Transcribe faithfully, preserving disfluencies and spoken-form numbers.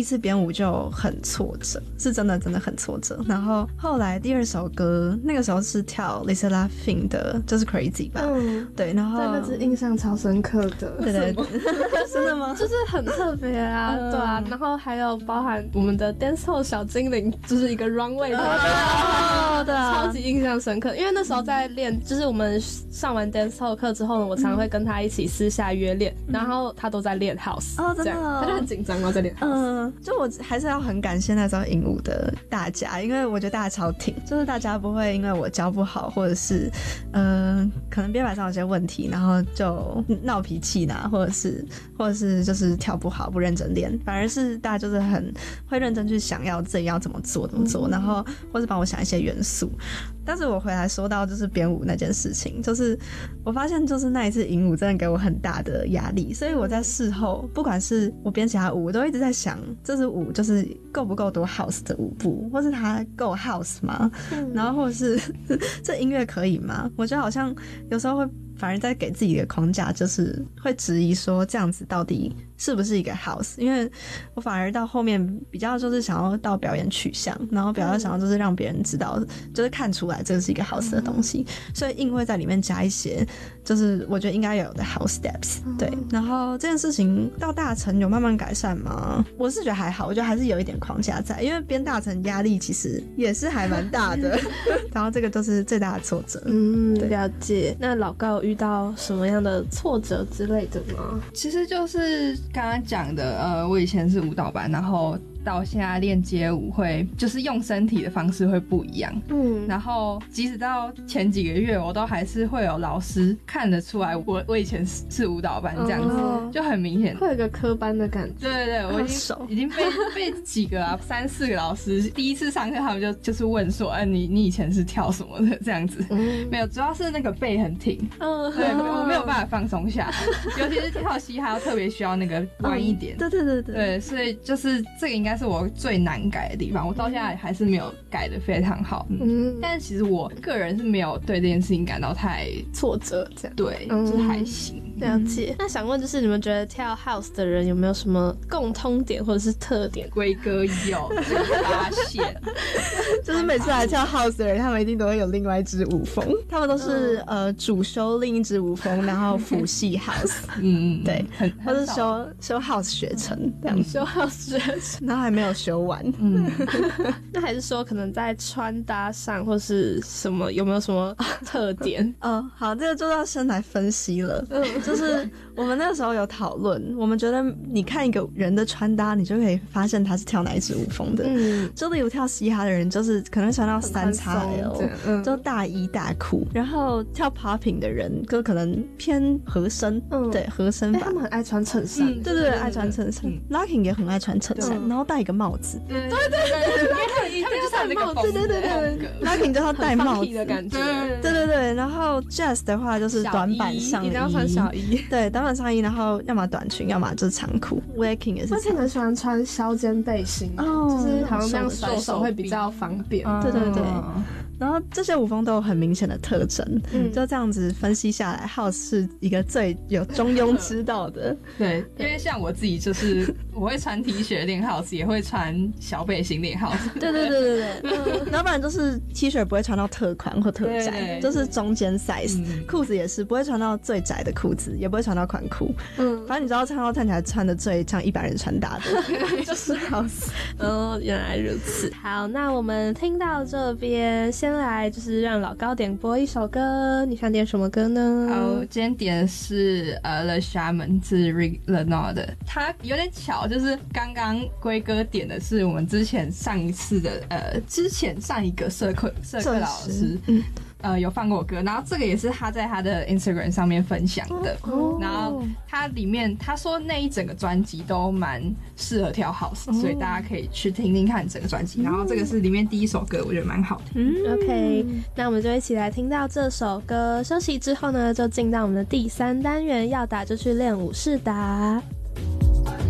一次编舞就很挫折，是真的真的很挫折。然后后来第二首歌那个时候是跳 Lisa Laughing 的，就是 Crazy 吧，嗯，对，然后对，那支印象超深刻的， 对对对，真的吗？ 就是很特别啊，对啊，然后还有包含我们的 dancehall 小精灵，就是一个 runway 的， 哦，对啊， 超级印象深刻。因为那时候在练，就是我们上完 dancehall 课之后呢，我常常会跟他一起私下约练，嗯、然后他都在练 house， 哦，真的， 他就很紧张，然后在练 house。 嗯，就我还是要很感谢那时候引舞的大家，因为我觉得大家超挺，就是大家不会因为我教不好，或者是呃可能编排上有些问题，然后就闹脾气呐，或者是或者是就是跳不好不认真练，反而是大家就是很会认真去想要自己要怎么做怎么做，然后或是帮我想一些元素。但是我回来说到就是编舞那件事情，就是我发现就是那一次引舞真的给我很大的压力，所以我在事后不管是我编其他舞，我都一直在想这支舞就是够不够多 house 的舞步，或是它够 house 吗、嗯、然后或者是这音乐可以吗？我觉得好像有时候会反而在给自己的框架，就是会质疑说这样子到底是不是一个 house， 因为我反而到后面比较就是想要到表演取向，然后比较想要就是让别人知道，就是看出来这是一个 house 的东西，所以硬会在里面加一些就是我觉得应该有的 house steps。 对，然后这件事情到大成有慢慢改善吗？我是觉得还好，我觉得还是有一点框架在，因为编大成压力其实也是还蛮大的然后这个都是最大的挫折。 嗯，了解。那老高有遇到什么样的挫折之类的吗？ 其实就是刚刚讲的，呃，我以前是舞蹈班，然后到现在练街舞会就是用身体的方式会不一样，嗯，然后即使到前几个月我都还是会有老师看得出来我我以前是是舞蹈班这样子、哦、就很明显会有个科班的感觉。 对对对，我已经已经被被几个啊三四个老师第一次上课他们就就是问说哎、啊、你你以前是跳什么的这样子、嗯、没有，主要是那个背很挺，嗯，对，我没有办法放松下来尤其是跳嘻哈要特别需要那个弯一点、嗯、 对对对对对，所以就是这个应该是我最难改的地方，我到现在还是没有改得非常好。嗯，但是其实我个人是没有对这件事情感到太挫折，这样对，就是还行。 了解。那想问就是你们觉得跳 house 的人有没有什么共通点或者是特点？ 龟哥有发现， 就是每次来跳 house 的人，他们一定都会有另外一支舞风，他们都是、嗯、呃主修另一支舞风，然后辅系 house， 嗯，对，或是修修 house 学程这样， 修 house 学程， 然后还没有修完，嗯， 那还是说可能在穿搭上或是什么有没有什么特点？ 哦，好，这个就要先来分析了，嗯，就是我们那个时候有讨论，我们觉得你看一个人的穿搭，你就可以发现他是跳哪一支舞风的。嗯，就例如跳嘻哈的人，就是可能穿到三 X L， 嗯，就大衣大裤，然后跳 popping 的人就可能偏合身，嗯，对，合身吧、 欸。他们很爱穿衬衫、 嗯，对对对，爱穿衬衫。嗯、Locking 也很爱穿衬衫，然后戴一个帽子。 对对对对对，他们一定要戴帽子， 对对对对 ，Locking 就要戴帽子的感觉。 对对对，然后 Jazz 的话就是短版上衣， 一定要穿小衣。 对，短版上衣，然后要么短裙，要么就是长裤。Waking 也是。 我以前很喜欢穿削肩背心，哦，就是好像这样甩手会比较方便。 对对对。然后这些舞风都有很明显的特征、嗯、就这样子分析下来 House 是一个最有中庸之道的对，因为像我自己就是我会穿 T 恤练 House 也会穿小背心练 House 对对对对对、嗯、然后不然就是 T 恤不会穿到特宽或特窄，就是中间 size、嗯、裤子也是不会穿到最窄的裤子，也不会穿到宽裤，嗯，反正你知道看到看起来穿的最像一般人穿搭的就是 House 哦，原来如此。好，那我们听到这边先来就是让老高点播一首歌，你想点什么歌呢？ 好，今天点的是呃 The Shaman 是 Rick Lenard 的，他有点巧，就是刚刚龟哥点的是我们之前上一次的呃之前上一个社课社课老师。呃，有放过歌，然后这个也是他在他的 Instagram 上面分享的，哦、然后他里面他说那一整个专辑都蛮适合跳 house，、哦、所以大家可以去听听看整个专辑、嗯。然后这个是里面第一首歌，我觉得蛮好听。 嗯 ，OK， 那我们就一起来听到这首歌。休息之后呢，就进到我们的第三单元，要打就去练舞室打。